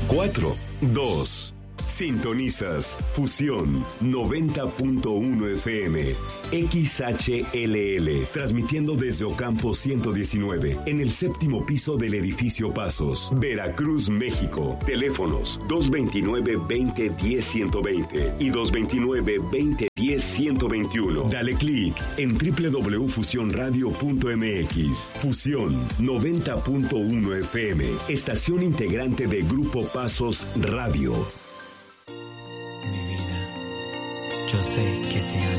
4, 2. Sintonizas Fusión 90.1 FM, XHLL, transmitiendo desde Ocampo 119, en el 7º piso del edificio Pasos, Veracruz, México. Teléfonos 229-2010-120 y 229-2010-121. Dale clic en www.fusionradio.mx. Fusión 90.1 FM, estación integrante de Grupo Pasos Radio. Yo sé que te amo.